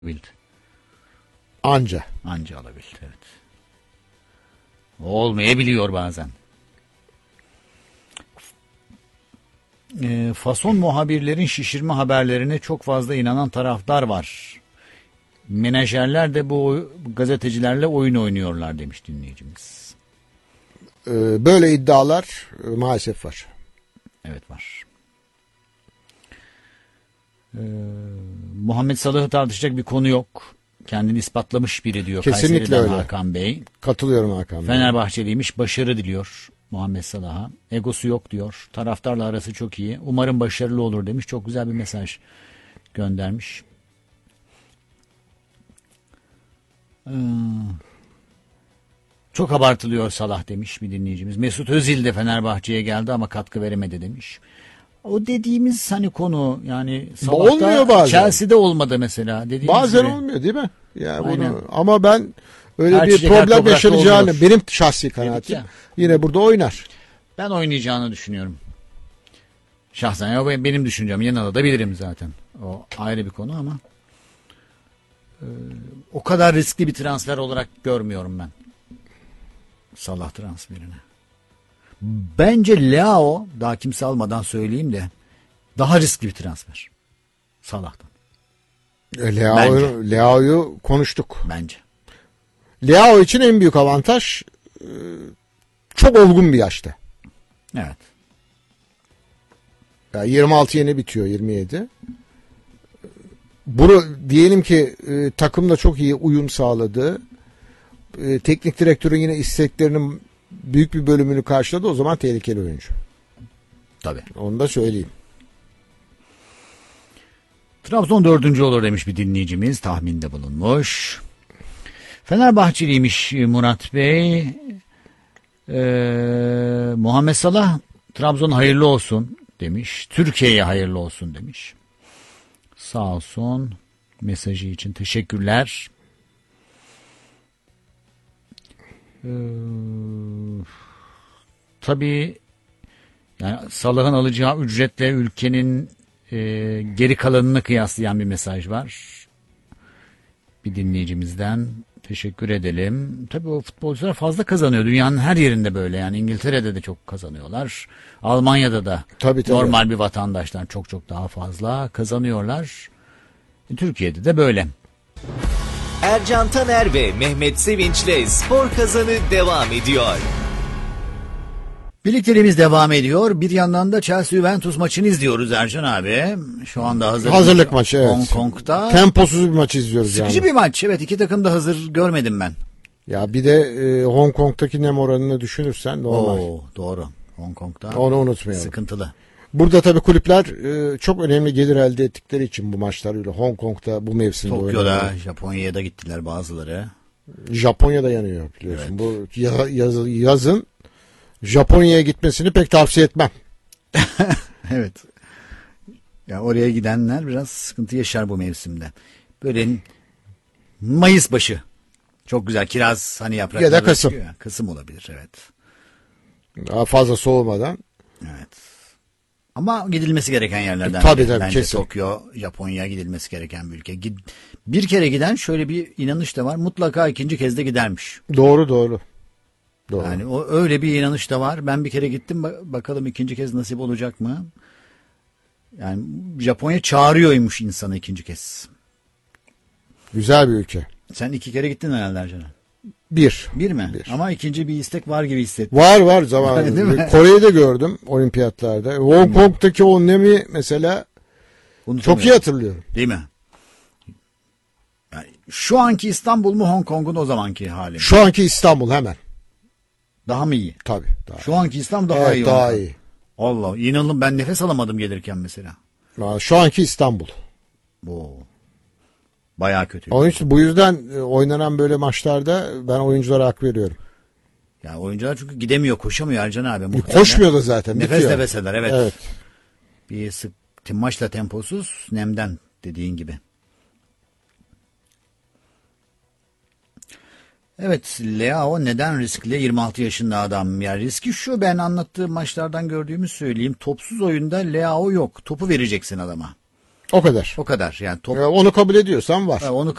Bildi. Anca. Anca alabildi, evet. Olmayabiliyor bazen. Fason muhabirlerin şişirme haberlerine çok fazla inanan taraftar var. Menajerler de bu gazetecilerle oyun oynuyorlar demiş dinleyicimiz. Böyle iddialar maalesef var. Evet, var. Muhammed Salah'ı tartışacak bir konu yok. Kendini ispatlamış biri diyor. Kesinlikle Kayseri'den öyle. Hakan Bey. Katılıyorum Hakan Bey. Fenerbahçeliymiş, başarı diliyor Muhammed Salah'a. Egosu yok diyor. Taraftarla arası çok iyi. Umarım başarılı olur demiş. Çok güzel bir mesaj göndermiş. Çok abartılıyor Salah demiş bir dinleyicimiz. Mesut Özil de Fenerbahçe'ye geldi ama katkı veremedi demiş. O dediğimiz hani konu, yani Salah'ta Chelsea'de olmadı mesela. Bazen gibi. Olmuyor değil mi? Yani bunu, ama ben öyle her bir problem yaşanacağını, benim şahsi kanaatim, yine burada oynar. Ben oynayacağını düşünüyorum. Şahsen ya, benim düşüncem, yanılabilirim zaten. O ayrı bir konu ama o kadar riskli bir transfer olarak görmüyorum ben Salah transferini. Bence Leao, daha kimse almadan söyleyeyim de, daha riskli bir transfer Salah'tan. Leao'yu konuştuk. Bence. Leao için en büyük avantaj çok olgun bir yaşta. Evet. Yani 26 yeni bitiyor, 27. Bunu diyelim ki takımla çok iyi uyum sağladı. Teknik direktörün yine isteklerinin büyük bir bölümünü karşıladı. O zaman tehlikeli oyuncu. Tabii. Onu da söyleyeyim. Trabzon 4. olur demiş bir dinleyicimiz. Tahminde bulunmuş. Fenerbahçeliymiş Murat Bey. Muhammed Salah Trabzon hayırlı olsun demiş. Türkiye'ye hayırlı olsun demiş. Sağ olsun. Mesajı için teşekkürler. Tabii yani Salah'ın alacağı ücretle ülkenin geri kalanını kıyaslayan bir mesaj var. Bir dinleyicimizden teşekkür edelim. Tabii o futbolcular fazla kazanıyor. Dünyanın her yerinde böyle, yani İngiltere'de de çok kazanıyorlar. Almanya'da da tabii. Normal bir vatandaştan çok daha fazla kazanıyorlar. Türkiye'de de böyle. Ercan Taner ve Mehmet Sevinç'le Spor Kazanı devam ediyor. Birlikteliğimiz devam ediyor. Bir yandan da Chelsea-Juventus maçını izliyoruz Ercan abi. Şu anda hazırlık maçı, evet. Hong Kong'da. Temposuz bir maç izliyoruz. Sıkıcı bir maç. Evet, iki takım da hazır görmedim ben. Ya bir de Hong Kong'daki nem oranını düşünürsen normal. Doğru. Hong Kong'da. Onu unutmayalım. Sıkıntılı. Burada tabii kulüpler çok önemli gelir elde ettikleri için bu maçlarıyla Hong Kong'da bu mevsimde Tokyo'da, oynuyorlar. Japonya'ya da gittiler bazıları. Japonya'da yanıyor biliyorsun. Evet. Bu yazın Japonya'ya gitmesini pek tavsiye etmem. Evet. Ya oraya gidenler biraz sıkıntı yaşar bu mevsimde. Böyle Mayıs başı. Çok güzel kiraz hani yaprakları. Ya da Kasım. Kasım olabilir, evet. Daha fazla soğumadan. Evet. Ama gidilmesi gereken yerlerden. Tabii Bence kesin. Tokyo, Japonya gidilmesi gereken bir ülke. Bir kere giden şöyle bir inanış da var. Mutlaka ikinci kez de gidermiş. Doğru. Yani o öyle bir inanış da var. Ben bir kere gittim, bakalım ikinci kez nasip olacak mı? Yani Japonya çağırıyormuş insanı ikinci kez. Güzel bir ülke. Sen 2 kere gittin herhalde canım. Bir mi? Ama ikinci bir istek var gibi hissettim. Var zamanında. Kore'yi de gördüm olimpiyatlarda. Hong Kong'daki o nemi mesela çok iyi hatırlıyorum. Değil mi? Yani şu anki İstanbul mu, Hong Kong'un o zamanki hali mi? Şu anki İstanbul hemen. Daha mı iyi? Tabii. Şu anki İstanbul daha iyi. Daha iyi. Allah, inanın ben nefes alamadım gelirken mesela. Şu anki İstanbul. Bayağı kötü. Onun için bu yüzden oynanan böyle maçlarda ben oyunculara hak veriyorum. Ya oyuncular çünkü gidemiyor, koşamıyor Ercan abi. Koşmuyor da zaten. Nefes nefeseler, evet. Bir maçla temposuz, nemden dediğin gibi. Evet, Leao neden riskli? 26 yaşında adam. Yani riski şu, ben anlattığım maçlardan gördüğümü söyleyeyim. Topsuz oyunda Leao yok. Topu vereceksin adama. O kadar. Yani top Onu kabul ediyorsan var. onu